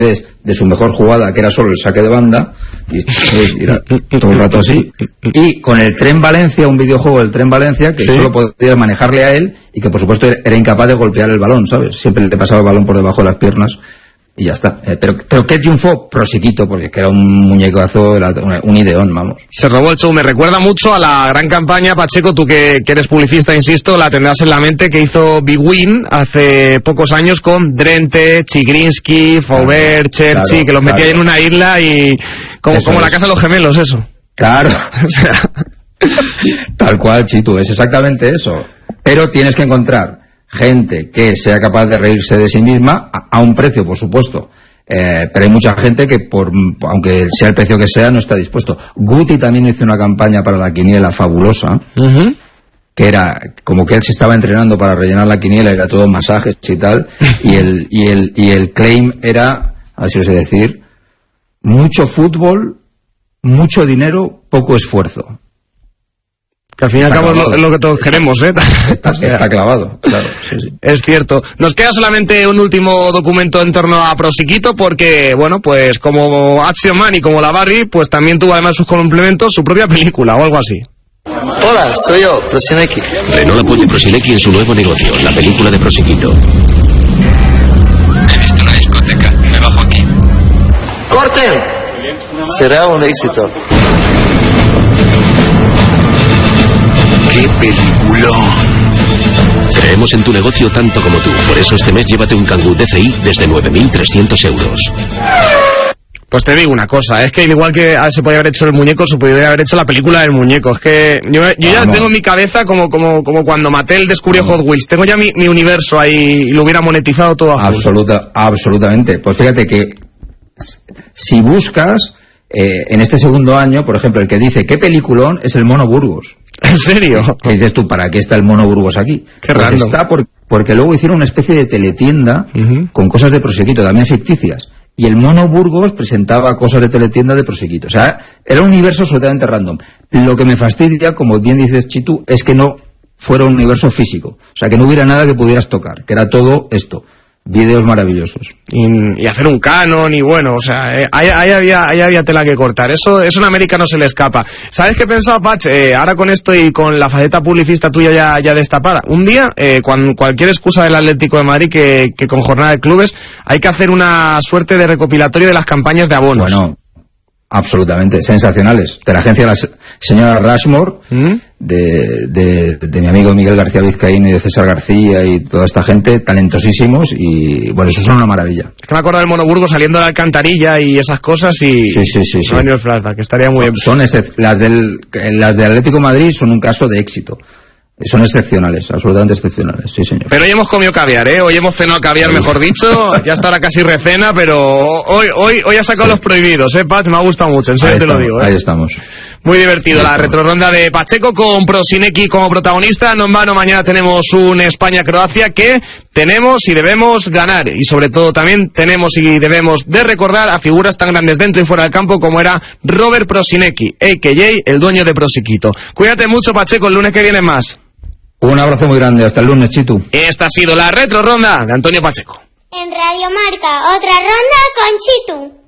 de su mejor jugada, que era solo el saque de banda, y era todo el rato así, y con el Tren Valencia, un videojuego del Tren Valencia, que solo podías manejarle a él, y que por supuesto era incapaz de golpear el balón, ¿sabes? Siempre le pasaba el balón por debajo de las piernas, y ya está. Pero ¿qué triunfó? Prosiquito, porque es que era un muñecazo, era un ideón, vamos. Se robó el show. Me recuerda mucho a la gran campaña, Pacheco, tú que eres publicista, insisto, la tendrás en la mente, que hizo Big Win hace pocos años con Drenthe, Chigrinsky, Faubert, Cherchi, que los metía en una isla y como la casa de los gemelos, eso. Claro. O sea, tal cual, Chitu, es exactamente eso. Pero tienes que encontrar gente que sea capaz de reírse de sí misma a un precio, por supuesto. Pero hay mucha gente que, aunque sea el precio que sea, no está dispuesto. Guti también hizo una campaña para la quiniela fabulosa, que era como que él se estaba entrenando para rellenar la quiniela, era todo masajes y tal, y el claim era, a ver si os sé decir, mucho fútbol, mucho dinero, poco esfuerzo. Que al fin y al cabo es lo que todos queremos, ¿eh? Está clavado, claro. Sí. Es cierto. Nos queda solamente un último documento en torno a Prosiquito, porque, bueno, pues como Action Man y como la Barry, pues también tuvo además sus complementos su propia película o algo así. Hola, soy yo, Prosinecki. Renault apoya Prosinecki en su nuevo negocio, la película de Prosiquito. He visto una discoteca, me bajo aquí. ¡Corten! Será un éxito. ¡Qué peliculón! Creemos en tu negocio tanto como tú. Por eso este mes llévate un Kangoo DCI desde 9.300 euros. Pues te digo una cosa, es que igual que se podía haber hecho el muñeco, se podría haber hecho la película del muñeco. Es que yo ya tengo en mi cabeza como cuando Mattel descubrió Hot Wheels. Tengo ya mi universo ahí y lo hubiera monetizado todo a absolutamente. Pues fíjate que si buscas en este segundo año, por ejemplo, el que dice ¿qué peliculón? Es el Mono Burgos. ¿En serio? ¿Qué dices tú? ¿Para qué está el Mono Burgos aquí? Qué pues random. Está porque luego hicieron una especie de teletienda con cosas de Prosequito, también ficticias. Y el Mono Burgos presentaba cosas de teletienda de Prosequito. O sea, era un universo absolutamente random. Lo que me fastidia, como bien dices, Chitu, es que no fuera un universo físico. O sea, que no hubiera nada que pudieras tocar, que era todo esto. Vídeos maravillosos. Y hacer un canon y bueno, o sea, ahí había tela que cortar. Eso en América no se le escapa. ¿Sabes qué pensaba, Patch? Ahora con esto y con la faceta publicista tuya ya destapada. Un día, con cualquier excusa del Atlético de Madrid que con jornada de clubes, hay que hacer una suerte de recopilatorio de las campañas de abonos. Bueno, absolutamente, sensacionales. De la agencia de la señora Rushmore, de mi amigo Miguel García Vizcaíno y de César García y toda esta gente, talentosísimos, y bueno, eso son una maravilla. Es que me acuerdo del Mono Burgos saliendo de la alcantarilla y esas cosas y... Sí. No ha venido el flashback, que estaría muy bien. Las de Atlético de Madrid son un caso de éxito. Son excepcionales, absolutamente excepcionales, sí señor. Pero hoy hemos comido caviar, ¿eh? Hoy hemos cenado caviar, mejor dicho. Ya estará casi recena, pero hoy ha sacado los prohibidos, Pat? Me ha gustado mucho, en serio te lo digo, Ahí estamos. Muy divertido la retroronda de Pacheco con Prosinecki como protagonista. No en vano, mañana tenemos un España-Croacia que tenemos y debemos ganar. Y sobre todo también tenemos y debemos de recordar a figuras tan grandes dentro y fuera del campo como era Robert Prosinecki, a.k.a. el dueño de Prosiquito. Cuídate mucho, Pacheco, el lunes que viene más. Un abrazo muy grande, hasta el lunes, Chitu. Esta ha sido la retroronda de Antonio Pacheco. En Radio Marca, otra ronda con Chitu.